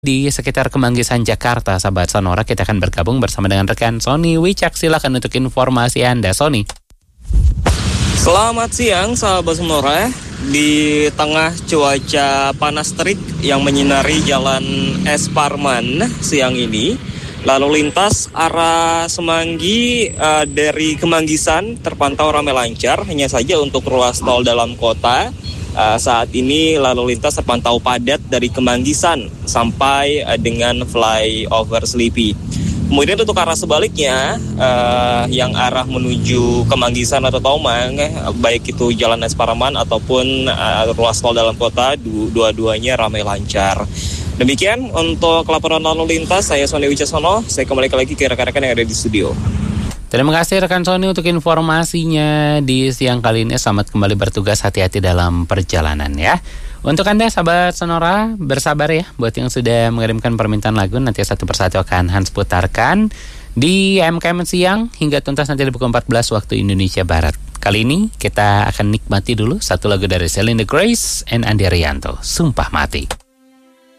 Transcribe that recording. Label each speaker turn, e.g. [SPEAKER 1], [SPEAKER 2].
[SPEAKER 1] di sekitar Kemanggisan, Jakarta. Sahabat Sonora, kita akan bergabung bersama dengan rekan Sony Wicak. Silakan untuk informasi Anda, Sony.
[SPEAKER 2] Selamat siang, sahabat Sonora. Di tengah cuaca panas terik yang menyinari Jalan S. Parman siang ini, lalu lintas arah Semanggi dari Kemanggisan terpantau ramai lancar. Hanya saja untuk ruas tol dalam kota, saat ini lalu lintas terpantau padat dari Kemanggisan sampai dengan flyover Selipi. Kemudian untuk arah sebaliknya, yang arah menuju Kemanggisan atau Tomang, baik itu Jalan S. Parman ataupun ruas tol dalam kota, dua-duanya ramai lancar. Demikian untuk laporan lalu lintas, saya Sony Wicasono. Saya kembali lagi ke rekan-rekan yang ada di studio.
[SPEAKER 1] Terima kasih rekan Sony untuk informasinya di siang kali ini. Selamat kembali bertugas, hati-hati dalam perjalanan ya. Untuk Anda sahabat Sonora, bersabar ya buat yang sudah mengirimkan permintaan lagu. Nanti satu persatu akan Hans putarkan di MKM siang hingga tuntas nanti di pukul 14 waktu Indonesia Barat. Kali ini kita akan nikmati dulu satu lagu dari Selena Grace and Andi Arianto, Sumpah Mati.